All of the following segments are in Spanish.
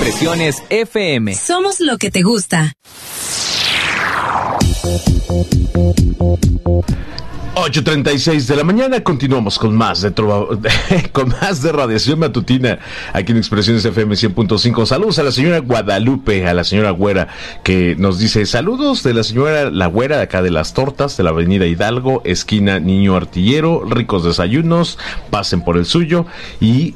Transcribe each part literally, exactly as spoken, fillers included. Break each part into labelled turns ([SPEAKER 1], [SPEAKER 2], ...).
[SPEAKER 1] Expresiones F M.
[SPEAKER 2] Somos lo que te gusta.
[SPEAKER 3] ocho treinta y seis de la mañana, continuamos con más de trova, con más de Radiación Matutina aquí en Expresiones F M cien punto cinco. Saludos a la señora Guadalupe, a la señora Güera, que nos dice saludos de la señora La Güera de acá de Las Tortas, de la avenida Hidalgo, esquina Niño Artillero, ricos desayunos, pasen por el suyo. Y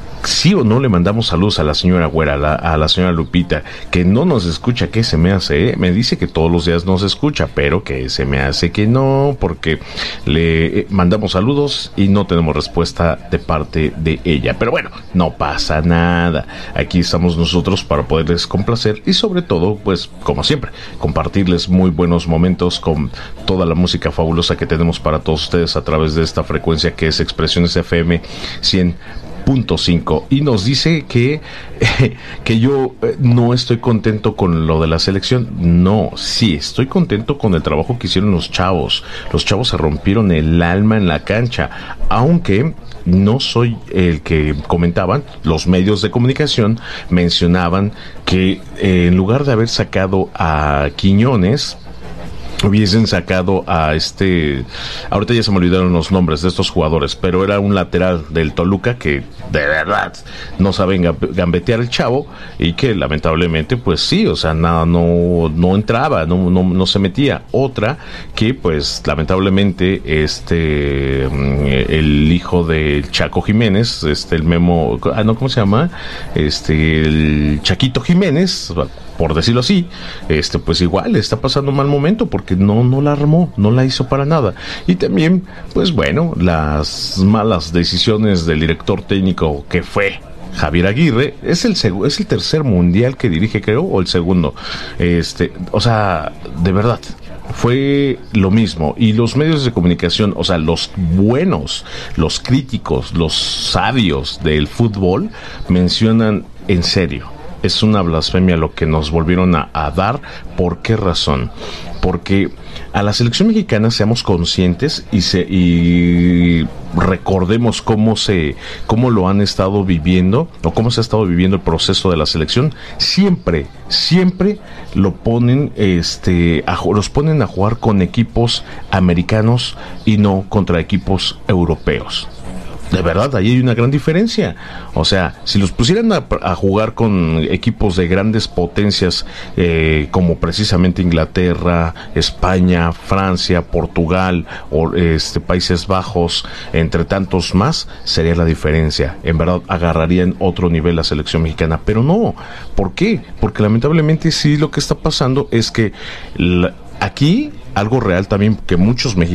[SPEAKER 3] sí o no le mandamos saludos a la señora Güera, a la, a la señora Lupita, que no nos escucha. ¿Qué se me hace? ¿Eh? Me dice que todos los días nos escucha, pero que se me hace que no, porque le mandamos saludos y no tenemos respuesta de parte de ella. Pero bueno, no pasa nada. Aquí estamos nosotros para poderles complacer y sobre todo, pues, como siempre, compartirles muy buenos momentos con toda la música fabulosa que tenemos para todos ustedes a través de esta frecuencia que es Expresiones F M cien punto cinco. Y nos dice que eh, que yo eh, no estoy contento con lo de la selección. No, sí, estoy contento con el trabajo que hicieron los chavos. Los chavos se rompieron el alma en la cancha, aunque no soy el que comentaban. Los medios de comunicación mencionaban que eh, en lugar de haber sacado a Quiñones, hubiesen sacado a este, ahorita ya se me olvidaron los nombres de estos jugadores, pero era un lateral del Toluca que de verdad no saben gambetear el chavo y que lamentablemente pues sí, o sea, nada, no, no entraba, no, no, no se metía. Otra que pues lamentablemente este, el hijo del Chaco Jiménez, este, el Memo, ah no, ¿cómo se llama? Este, el Chaquito Jiménez, por decirlo así, este, pues igual está pasando un mal momento porque no, no la armó, no la hizo para nada. Y también, pues bueno, las malas decisiones del director técnico que fue Javier Aguirre. Es el seg- es el tercer mundial que dirige, creo, o el segundo. Este, o sea, de verdad, fue lo mismo. Y los medios de comunicación, o sea, los buenos, los críticos, los sabios del fútbol, mencionan en serio. Es una blasfemia lo que nos volvieron a, a dar. ¿Por qué razón? Porque a la selección mexicana, seamos conscientes y se y recordemos cómo se cómo lo han estado viviendo o cómo se ha estado viviendo el proceso de la selección. Siempre, siempre lo ponen, este, a, los ponen a jugar con equipos americanos y no contra equipos europeos. De verdad, ahí hay una gran diferencia. O sea, si los pusieran a, a jugar con equipos de grandes potencias, eh, como precisamente Inglaterra, España, Francia, Portugal, o este, Países Bajos, entre tantos más, sería la diferencia. En verdad, agarrarían otro nivel la selección mexicana. Pero no. ¿Por qué? Porque lamentablemente sí lo que está pasando es que la, aquí, algo real también, que muchos mexicanos